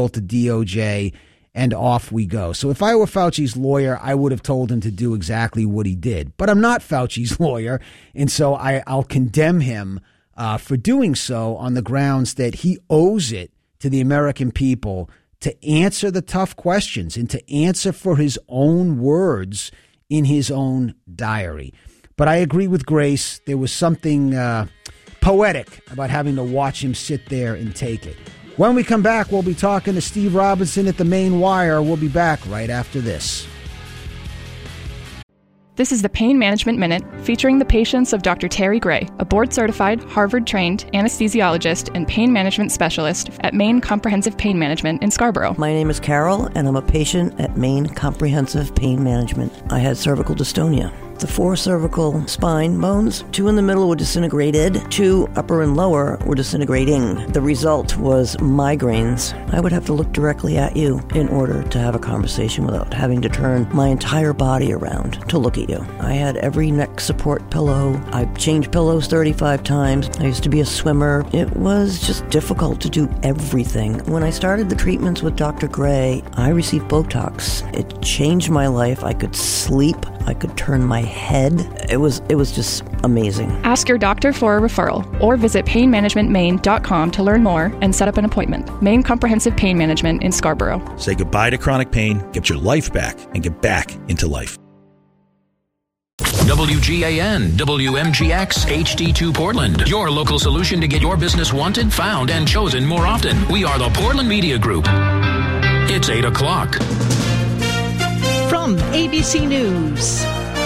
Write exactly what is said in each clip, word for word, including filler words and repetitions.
consult the D O J, and off we go. So if I were Fauci's lawyer, I would have told him to do exactly what he did. But I'm not Fauci's lawyer, and so I, I'll condemn him uh, for doing so on the grounds that he owes it to the American people to answer the tough questions and to answer for his own words in his own diary. But I agree with Grace. There was something uh, poetic about having to watch him sit there and take it. When we come back, we'll be talking to Steve Robinson at the Maine Wire. We'll be back right after this. This is the Pain Management Minute, featuring the patients of Doctor Terry Gray, a board-certified, Harvard-trained anesthesiologist and pain management specialist at Maine Comprehensive Pain Management in Scarborough. My name is Carol, and I'm a patient at Maine Comprehensive Pain Management. I had cervical dystonia. The four cervical spine bones, two in the middle were disintegrated, two upper and lower were disintegrating. The result was migraines. I would have to look directly at you in order to have a conversation without having to turn my entire body around to look at you. I had every neck support pillow. I changed pillows thirty-five times. I used to be a swimmer. It was just difficult to do everything. When I started the treatments with Doctor Gray, I received Botox. It changed my life. I could sleep. I could turn my head. It was it was just amazing. Ask your doctor for a referral or visit pain management maine dot com to learn more and set up an appointment. Maine Comprehensive Pain Management in Scarborough. Say goodbye to chronic pain, get your life back, and get back into life. W G A N, W M G X, H D two Portland. Your local solution to get your business wanted, found, and chosen more often. We are the Portland Media Group. It's eight o'clock. From A B C News,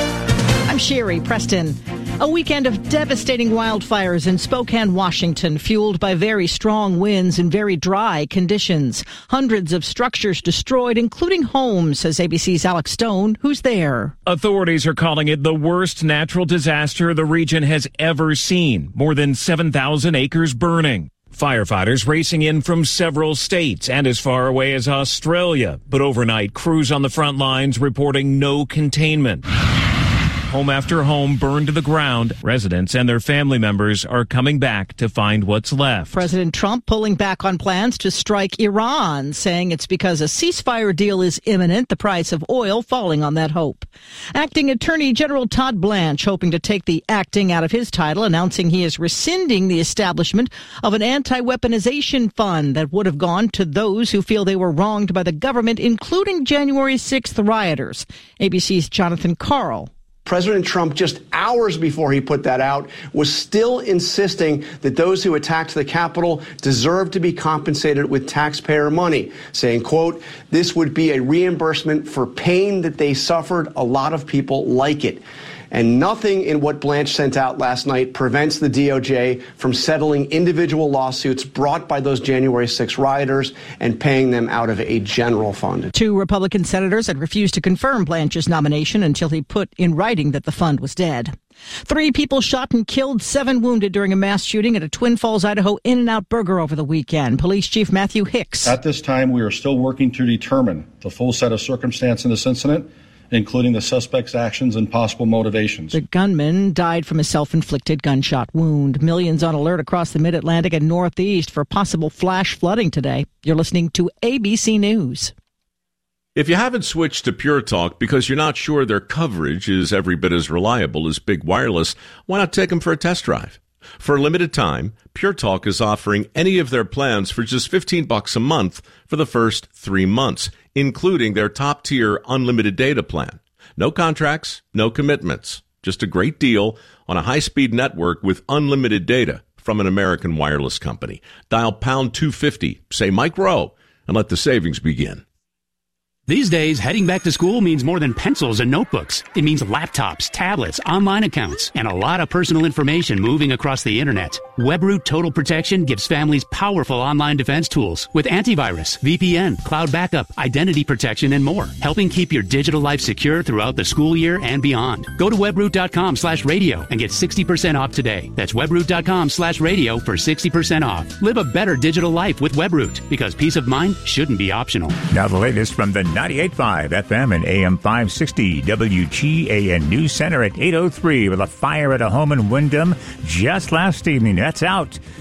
I'm Sherry Preston. A weekend of devastating wildfires in Spokane, Washington, fueled by very strong winds and very dry conditions. Hundreds of structures destroyed, including homes, says A B C's Alex Stone, who's there. Authorities are calling it the worst natural disaster the region has ever seen. More than seven thousand acres burning. Firefighters racing in from several states and as far away as Australia. But overnight, crews on the front lines reporting no containment. Home after home burned to the ground. Residents and their family members are coming back to find what's left. President Trump pulling back on plans to strike Iran, saying it's because a ceasefire deal is imminent, the price of oil falling on that hope. Acting Attorney General Todd Blanche hoping to take the acting out of his title, announcing he is rescinding the establishment of an anti-weaponization fund that would have gone to those who feel they were wronged by the government, including January sixth rioters. A B C's Jonathan Karl. President Trump, just hours before he put that out, was still insisting that those who attacked the Capitol deserve to be compensated with taxpayer money, saying, quote, this would be a reimbursement for pain that they suffered. A lot of people like it. And nothing in what Blanche sent out last night prevents the D O J from settling individual lawsuits brought by those January sixth rioters and paying them out of a general fund. Two Republican senators had refused to confirm Blanche's nomination until he put in writing that the fund was dead. Three people shot and killed, seven wounded during a mass shooting at a Twin Falls, Idaho In-N-Out Burger over the weekend. Police Chief Matthew Hicks. At this time, we are still working to determine the full set of circumstance in this incident, including the suspect's actions and possible motivations. The gunman died from a self-inflicted gunshot wound. Millions on alert across the Mid-Atlantic and Northeast for possible flash flooding today. You're listening to A B C News. If you haven't switched to Pure Talk because you're not sure their coverage is every bit as reliable as Big Wireless, why not take them for a test drive? For a limited time, Pure Talk is offering any of their plans for just fifteen bucks a month for the first three months, including their top-tier unlimited data plan. No contracts, no commitments. Just a great deal on a high-speed network with unlimited data from an American wireless company. Dial pound two fifty, say Mike Rowe, and let the savings begin. These days, heading back to school means more than pencils and notebooks. It means laptops, tablets, online accounts, and a lot of personal information moving across the internet. WebRoot Total Protection gives families powerful online defense tools with antivirus, V P N, cloud backup, identity protection, and more, helping keep your digital life secure throughout the school year and beyond. Go to webroot.com slash radio and get sixty percent off today. That's webroot.com slash radio for sixty percent off. Live a better digital life with WebRoot, because peace of mind shouldn't be optional. Now the latest from the ninety-eight point five F M and A M five sixty W G A N News Center at eight oh three with a fire at a home in Wyndham just last evening. That's out.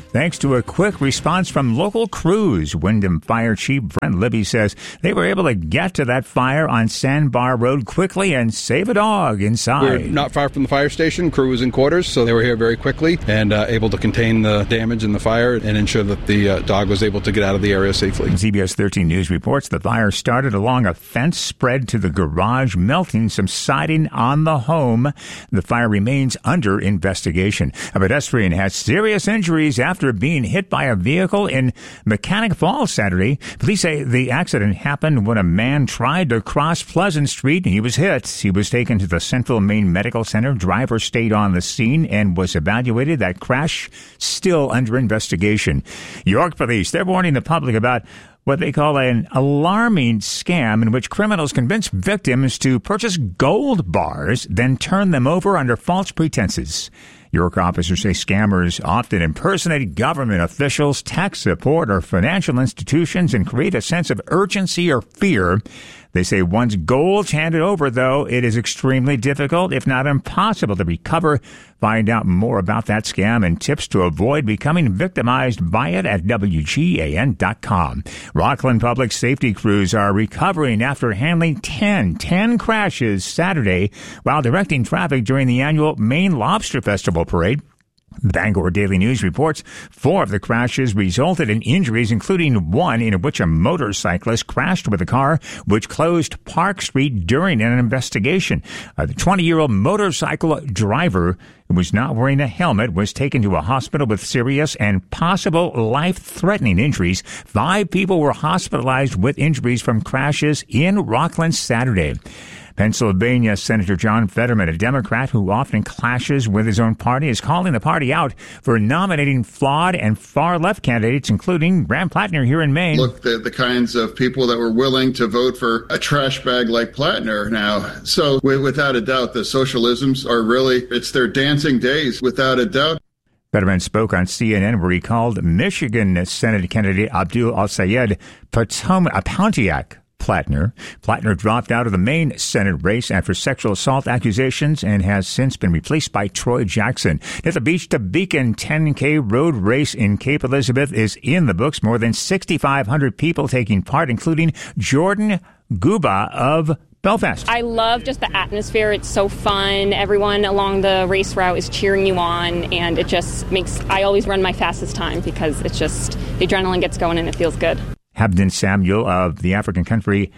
thanks to a quick response from local crews. Wyndham Fire Chief Brent Libby says they were able to get to that fire on Sandbar Road quickly and save a dog inside. We're not far from the fire station. Crew was in quarters, so they were here very quickly and uh, able to contain the damage in the fire and ensure that the uh, dog was able to get out of the area safely. C B S thirteen News reports the fire started along a fence, spread to the garage, melting some siding on the home. The fire remains under investigation. A pedestrian has serious injuries after being hit by a vehicle in Mechanic Falls Saturday. Police say the accident happened when a man tried to cross Pleasant Street. He was hit. He was taken to the Central Maine Medical Center. Driver stayed on the scene and was evaluated. That crash still under investigation. York police, they're warning the public about what they call an alarming scam in which criminals convince victims to purchase gold bars, then turn them over under false pretenses. York officers say scammers often impersonate government officials, tax support, or financial institutions and create a sense of urgency or fear. They say once gold's handed over, though, it is extremely difficult, if not impossible, to recover. Find out more about that scam and tips to avoid becoming victimized by it at W G A N dot com. Rockland Public Safety crews are recovering after handling ten, ten crashes Saturday while directing traffic during the annual Maine Lobster Festival parade. Bangor Daily News reports four of the crashes resulted in injuries, including one in which a motorcyclist crashed with a car which closed Park Street during an investigation. Uh, the twenty-year-old motorcycle driver who was not wearing a helmet was taken to a hospital with serious and possible life-threatening injuries. Five people were hospitalized with injuries from crashes in Rockland Saturday. Pennsylvania Senator John Fetterman, a Democrat who often clashes with his own party, is calling the party out for nominating flawed and far-left candidates, including Graham Plattner here in Maine. Look, the, the kinds of people that were willing to vote for a trash bag like Plattner now. So w- without a doubt, the socialisms are really, it's their dancing days, without a doubt. Fetterman spoke on C N N where he called Michigan Senate candidate Abdul Al-Sayed Pontiac Plattner. Plattner dropped out of the Maine Senate race after sexual assault accusations and has since been replaced by Troy Jackson. At the Beach to Beacon ten K road race in Cape Elizabeth is in the books. More than sixty-five hundred people taking part, including Jordan Guba of Belfast. I love just the atmosphere. It's so fun. Everyone along the race route is cheering you on, and it just makes, I always run my fastest time because it's just, the adrenaline gets going and it feels good. Habden Samuel of the African country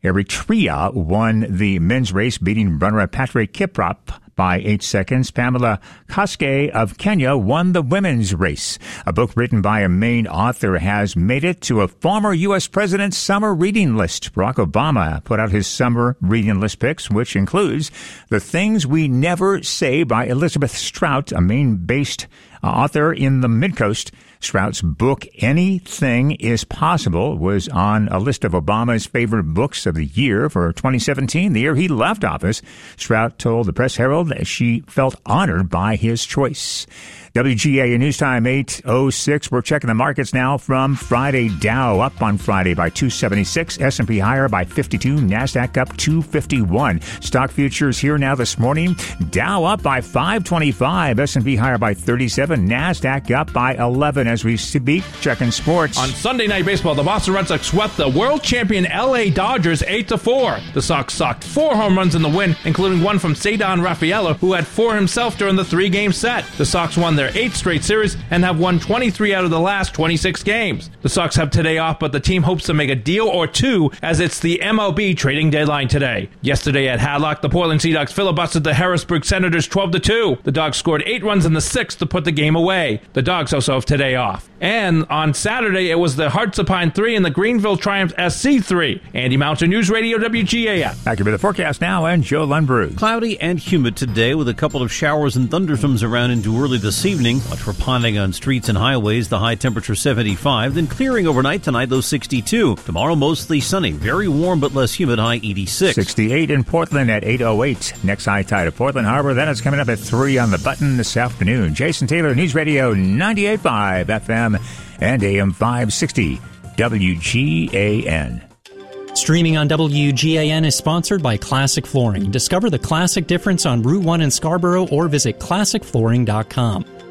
Eritrea won the men's race, beating runner Patrick Kiprop by eight seconds. Pamela Koske of Kenya won the women's race. A book written by a Maine author has made it to a former U S president's summer reading list. Barack Obama put out his summer reading list picks, which includes The Things We Never Say by Elizabeth Strout, a Maine-based author in the Midcoast. Strout's book, Anything is Possible, was on a list of Obama's favorite books of the year for twenty seventeen, the year he left office. Strout told the Press-Herald that she felt honored by his choice. W G A N News Time, eight oh six. We're checking the markets now from Friday. Dow up on Friday by two seventy-six. S and P higher by fifty-two. NASDAQ up two fifty-one. Stock futures here now this morning. Dow up by five twenty-five. S and P higher by thirty-seven. NASDAQ up by eleven as we speak. Checking sports. On Sunday Night Baseball, the Boston Red Sox swept the world champion L A Dodgers eight to four. The Sox socked four home runs in the win, including one from Cedar Rafaela, who had four himself during the three-game set. The Sox won their eighth straight series and have won twenty-three out of the last twenty-six games. The Sox have today off, but the team hopes to make a deal or two as it's the M L B trading deadline today. Yesterday at Hadlock, the Portland Sea Dogs filibustered the Harrisburg Senators twelve to two. The Dogs scored eight runs in the sixth to put the game away. The Dogs also have today off. And on Saturday, it was the Hearts of Pine three and the Greenville Triumph S C three. Andy Mountain, News Radio W G A N. Back to the forecast now, and Joe Lundberg. Cloudy and humid today with a couple of showers and thunderstorms around into early this evening. Watch for ponding on streets and highways, the high temperature seventy-five, then clearing overnight tonight, low sixty-two. Tomorrow mostly sunny, very warm but less humid, high eighty-six. sixty-eight in Portland at eight oh eight. Next high tide at Portland Harbor, then it's coming up at three on the button this afternoon. Jason Taylor, News Radio ninety-eight point five F M and A M five sixty W G A N. Streaming on W G A N is sponsored by Classic Flooring. Discover the classic difference on Route one in Scarborough or visit classic flooring dot com.